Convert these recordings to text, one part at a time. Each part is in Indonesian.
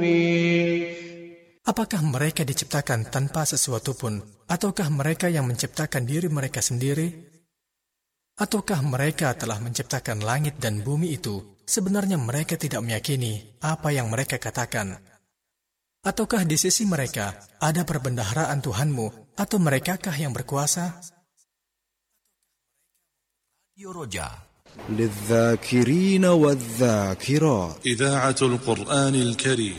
Apakah mereka diciptakan tanpa sesuatu pun? Ataukah mereka yang menciptakan diri mereka sendiri? Ataukah mereka telah menciptakan langit dan bumi itu? Sebenarnya mereka tidak meyakini apa yang mereka katakan. Ataukah di sisi mereka ada perbendaharaan Tuhanmu, atau merekakah yang berkuasa? Roja للذاكرين والذاكرات إذاعة القرآن الكريم.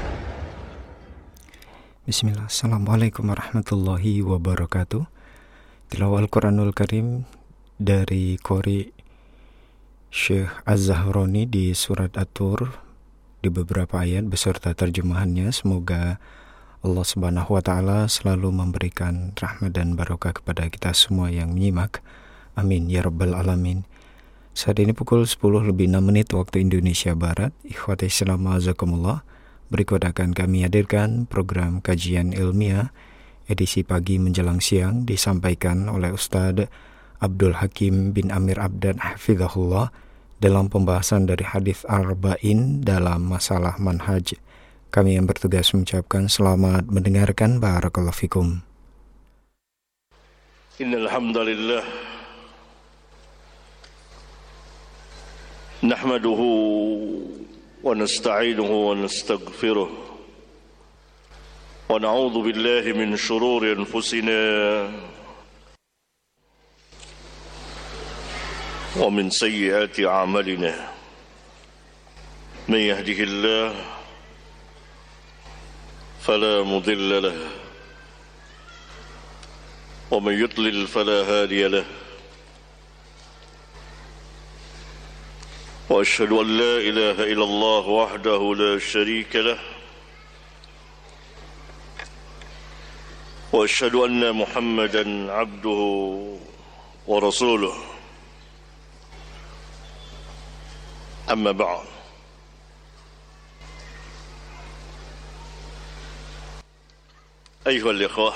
Bismillah, Assalamualaikum warahmatullahi wabarakatuh. Tilawah Al-Quranul Karim dari Qori Syekh Az-Zahroni di surat At-Tur di beberapa ayat beserta terjemahannya. Semoga Allah Subhanahu wa taala selalu memberikan rahmat dan barokah kepada kita semua yang menyimak. Amin ya rabbal alamin. Saat ini pukul 10:06 waktu Indonesia Barat. Ikhwati Islam azakumullah. Berikut akan kami hadirkan program kajian ilmiah edisi pagi menjelang siang, disampaikan oleh Ustadz Abdul Hakim bin Amir Abdan hafizahullah dalam pembahasan dari hadits Arba'in dalam masalah manhaj. Kami yang bertugas mengucapkan selamat mendengarkan. Barakallahu fikum. Innal hamdalillah nahmaduhu wa nasta'inuhu wa nastaghfiruh wa na'udzu billahi min shururi anfusina wa min sayyiati a'malina. Man yahdihillahu fala mudilla lahu wa man yudlil fala hadiya lahu. وأشهد أن لا إله إلا الله وحده لا شريك له وأشهد أن محمدا عبده ورسوله أما بعد أيها الإخوة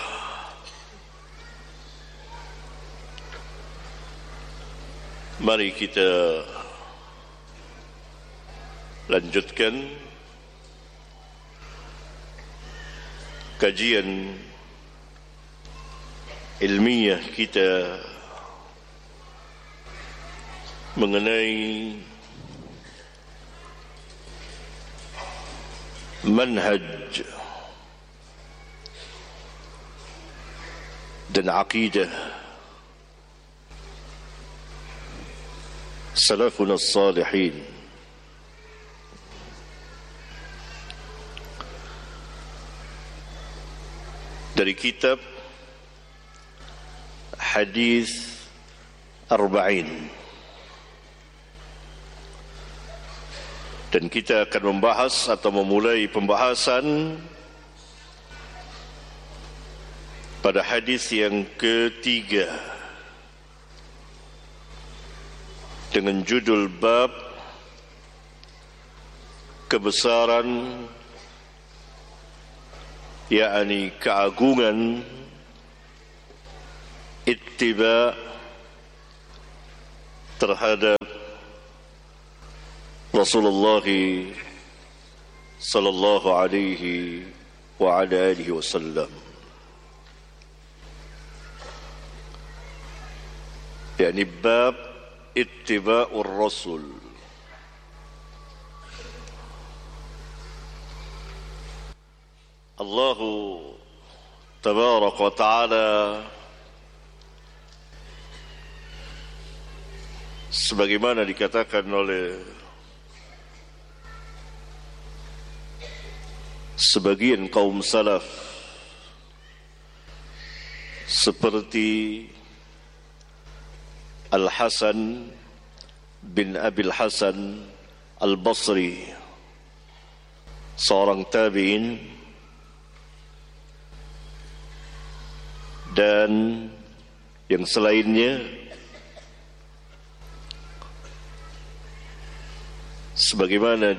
mari kita lanjutkan kajian ilmiah kita mengenai manhaj dan aqidah salafun as-salihin. Dari kitab Hadis Arba'in, dan kita akan membahas atau memulai pembahasan pada hadis yang ketiga dengan judul bab kebesaran, yakni keagungan ittiba terhadap Rasulullah sallallahu alaihi wa ala alihi wasallam, yakni bab ittiba'ur rasul. Allah tabaraka wa ta'ala sebagaimana dikatakan oleh sebagian kaum salaf seperti Al-Hasan bin Abil Hasan Al-Basri, seorang tabi'in, dan yang selainnya sebagaimana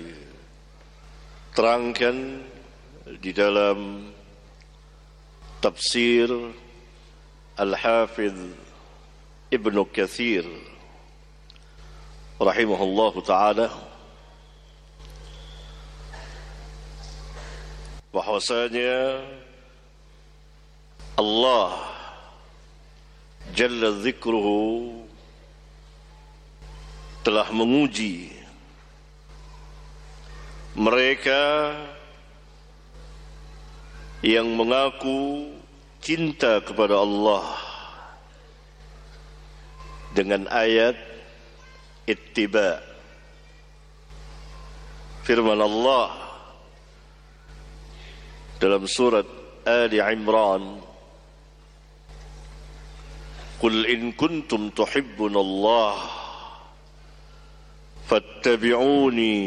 diterangkan di dalam tafsir Al-Hafidh Ibnu Katsir rahimahullahu ta'ala, bahwasanya Allah Jalla Dzikruhu telah menguji mereka yang mengaku cinta kepada Allah dengan ayat ittiba. Firman Allah dalam surat Ali Imran, "Qul in kuntum tuhibbuna Allah fattabi'uni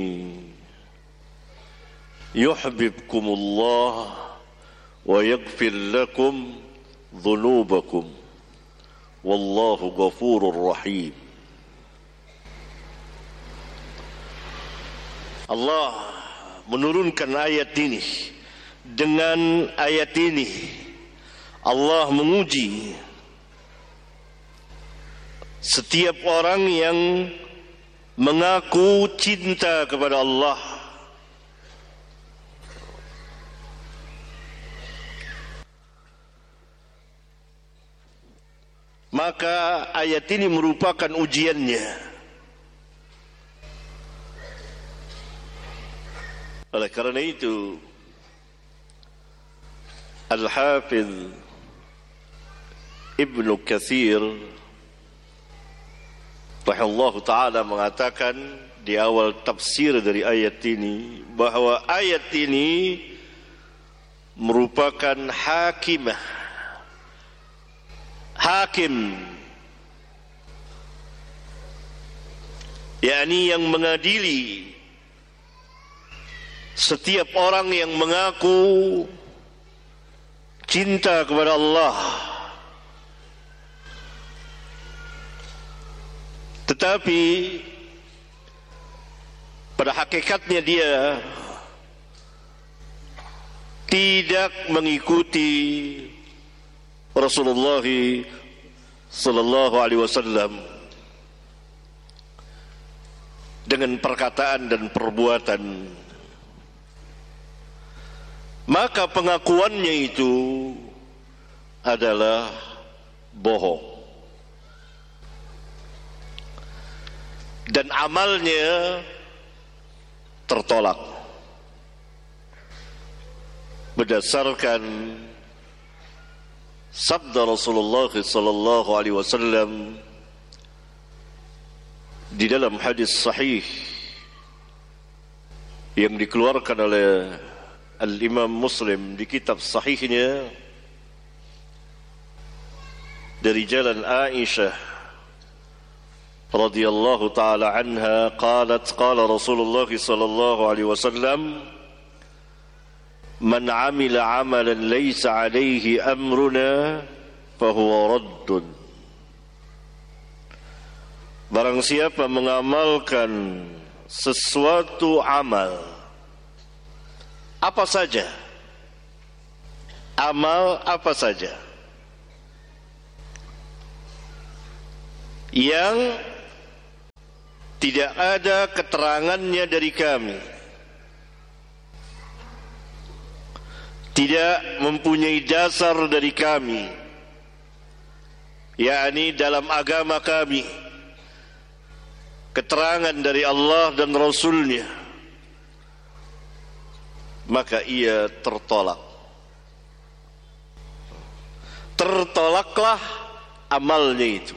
yuhibbukumullah wa yaghfir lakum dhunubakum wallahu ghafurur rahim." Allah menurunkan ayat ini. Dengan ayat ini Allah menguji setiap orang yang mengaku cinta kepada Allah. Maka ayat ini merupakan ujiannya. Oleh karena itu Al-Hafidh Ibnu Katsir rahimahullahu ta'ala mengatakan di awal tafsir dari ayat ini bahwa ayat ini merupakan hakim yakni yang mengadili setiap orang yang mengaku cinta kepada Allah tetapi pada hakikatnya dia tidak mengikuti Rasulullah sallallahu alaihi wasallam dengan perkataan dan perbuatan, maka pengakuannya itu adalah bohong dan amalnya tertolak berdasarkan sabda Rasulullah sallallahu alaihi wasallam di dalam hadis sahih yang dikeluarkan oleh Al-Imam Muslim di kitab sahihnya dari jalan Aisyah radhiyallahu taala anha qalat qala Rasulullah sallallahu alaihi wasallam man amila amalan laysa alaihi amruna fahuwa raddun. Barang siapa mengamalkan sesuatu amal apa saja, amal apa saja yang tidak ada keterangannya dari kami, tidak mempunyai dasar dari kami, yakni dalam agama kami, keterangan dari Allah dan Rasulnya, maka ia tertolak. Tertolaklah amalnya itu.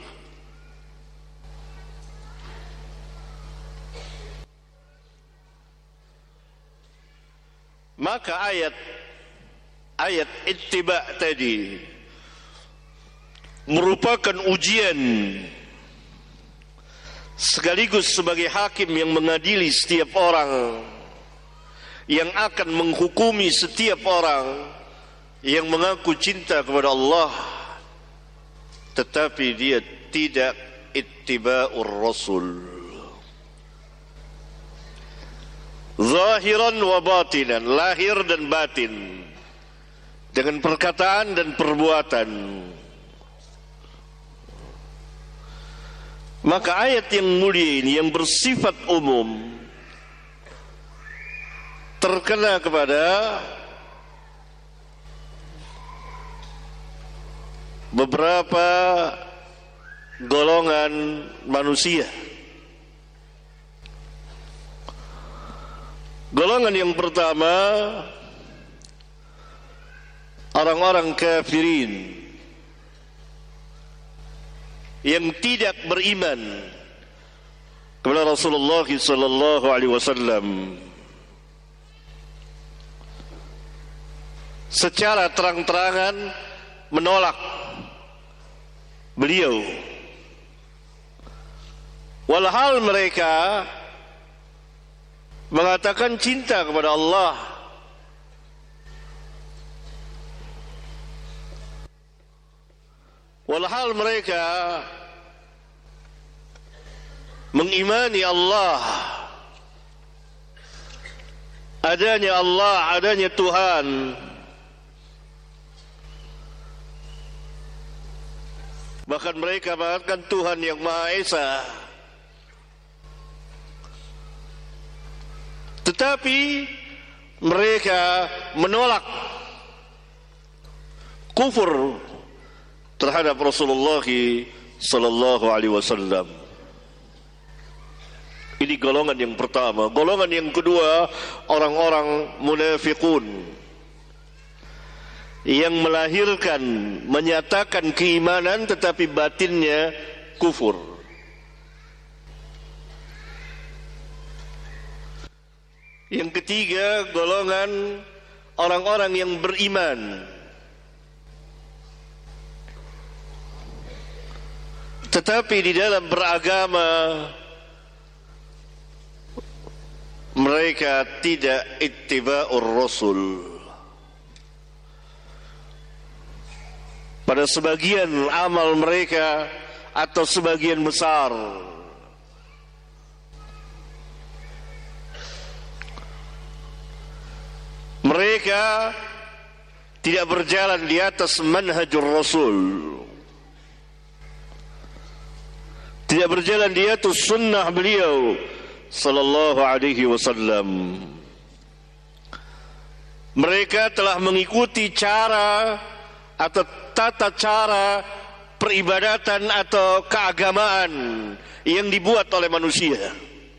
Maka ayat ittiba tadi merupakan ujian sekaligus sebagai hakim yang mengadili setiap orang, yang akan menghukumi setiap orang yang mengaku cinta kepada Allah tetapi dia tidak ittiba'ur Rasul zahiran wa batinan, lahir dan batin, dengan perkataan dan perbuatan. Maka ayat yang mulia ini yang bersifat umum terkena kepada beberapa golongan manusia. Golongan yang pertama, orang-orang kafirin yang tidak beriman kepada Rasulullah sallallahu alaihi wasallam secara terang-terangan menolak beliau, walhal mereka mengatakan cinta kepada Allah, walhal mereka mengimani Allah, adanya Tuhan, bahkan mereka mengatakan Tuhan yang Maha Esa. Tetapi mereka menolak, kufur terhadap Rasulullah sallallahu alaihi wasallam. Ini golongan yang pertama. Golongan yang kedua, orang-orang munafiqun yang melahirkan, menyatakan keimanan tetapi batinnya kufur. Yang ketiga, golongan orang-orang yang beriman tetapi di dalam beragama mereka tidak ittiba'ur Rasul. Pada sebagian amal mereka atau sebagian besar mereka tidak berjalan di atas manhajur Rasul, tidak berjalan di atas sunnah beliau sallallahu alaihi wasallam. Mereka telah mengikuti cara atau tata cara peribadatan atau keagamaan yang dibuat oleh manusia.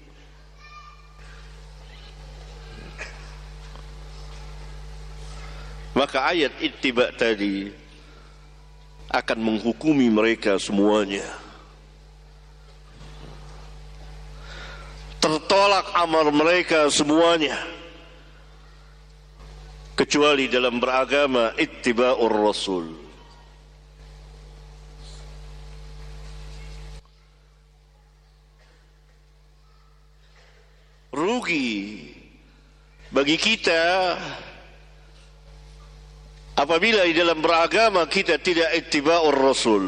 Maka ayat ittiba tadi akan menghukumi mereka semuanya. Tertolak amal mereka semuanya, kecuali dalam beragama ittiba'ur Rasul. Rugi bagi kita apabila di dalam beragama kita tidak ittiba'ur Rasul.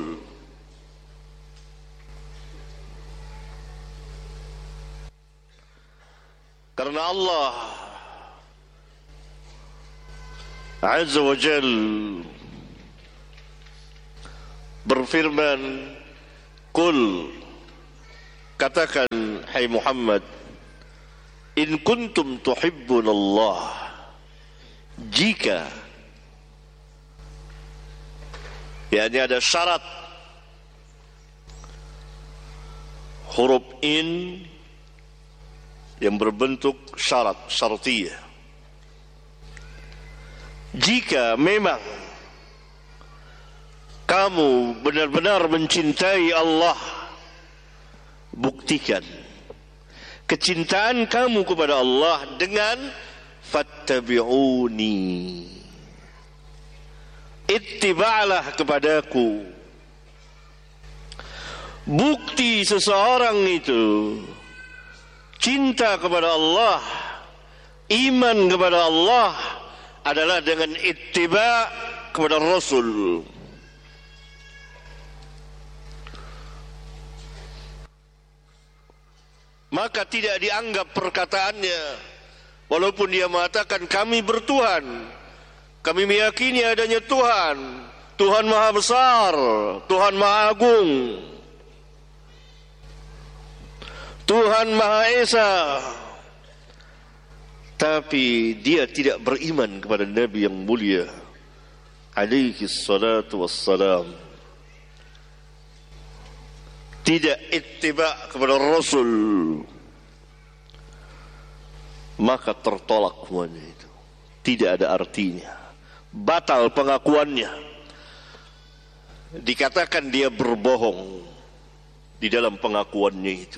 Karena Allah Azza wa Jal berfirman, "Qul," katakan hai Muhammad, "in kuntum tuhibbunallah," jika, yakni ada syarat, huruf in yang berbentuk syarat, syartiyah. Jika memang kamu benar-benar mencintai Allah, buktikan kecintaan kamu kepada Allah dengan fattabi'uni, ittiba'lah kepadaku. Bukti seseorang itu cinta kepada Allah, iman kepada Allah adalah dengan ittiba' kepada Rasul. Maka tidak dianggap perkataannya, walaupun dia mengatakan kami bertuhan, kami meyakini adanya Tuhan, Tuhan Maha Besar, Tuhan Maha Agung, Tuhan Maha Esa, tapi dia tidak beriman kepada Nabi yang mulia alaihi salatu wassalam. tidak ittiba kepada Rasul, maka tertolak semuanya itu. Tidak ada artinya. Batal pengakuannya. Dikatakan dia berbohong di dalam pengakuannya itu.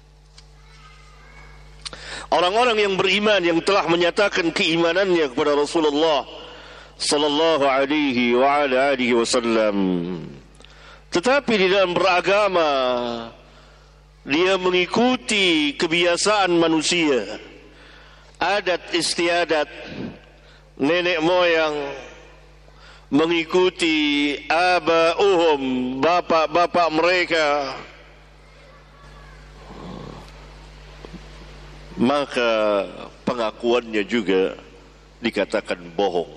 Orang-orang yang beriman yang telah menyatakan keimanannya kepada Rasulullah sallallahu alaihi wa ala alihi wasallam, tetapi di dalam beragama dia mengikuti kebiasaan manusia, adat istiadat nenek moyang, mengikuti aba'uhum, bapak-bapak mereka, maka pengakuannya juga dikatakan bohong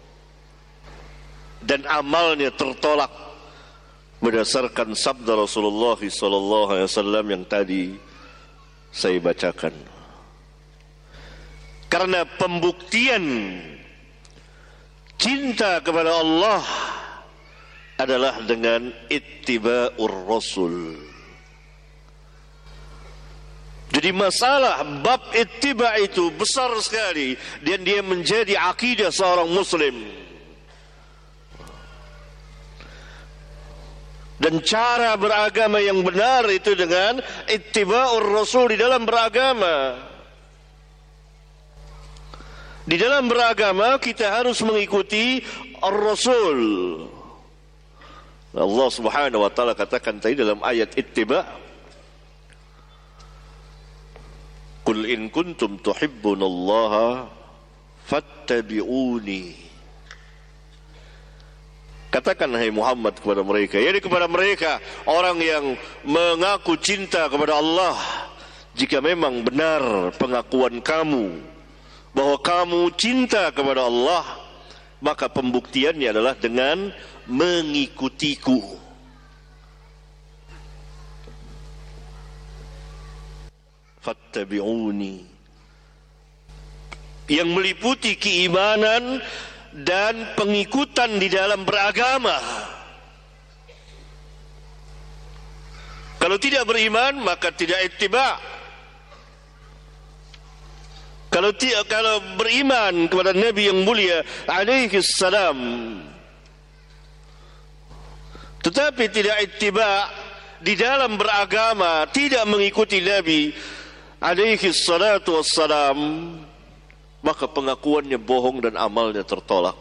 dan amalnya tertolak berdasarkan sabda Rasulullah SAW yang tadi saya bacakan. Karena pembuktian cinta kepada Allah adalah dengan ittiba'ur Rasul. Jadi masalah bab ittiba' itu besar sekali dan dia menjadi akidah seorang muslim. Dan cara beragama yang benar itu dengan ittiba'ur Rasul di dalam beragama. Di dalam beragama kita harus mengikuti Ar-Rasul. Allah Subhanahu wa taala katakan tadi dalam ayat ittiba', Qul in kuntum tuhibbunallaha fattabi'uni. Katakan hai Muhammad kepada mereka, yakni kepada mereka orang yang mengaku cinta kepada Allah, jika memang benar pengakuan kamu bahwa kamu cinta kepada Allah, maka pembuktiannya adalah dengan mengikutiku. Fattabi'uni, yang meliputi keimanan dan pengikutan di dalam beragama. Kalau tidak beriman maka tidak ittiba'. Kalau beriman kepada Nabi yang mulia alaihi salam tetapi tidak ittiba' di dalam beragama, tidak mengikuti Nabi alaihi salatu wassalam, maka pengakuannya bohong dan amalnya tertolak.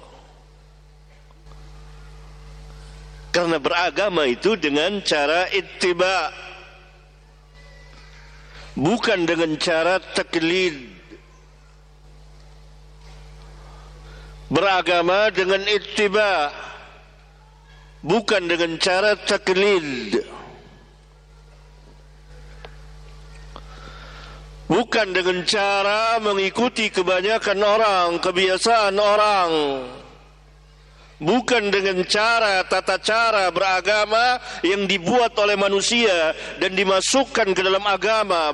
Karena beragama itu dengan cara ittiba', bukan dengan cara taklid. Beragama dengan ittiba', bukan dengan cara taklid. Bukan dengan cara mengikuti kebanyakan orang, kebiasaan orang. Bukan dengan cara, tata cara beragama yang dibuat oleh manusia dan dimasukkan ke dalam agama.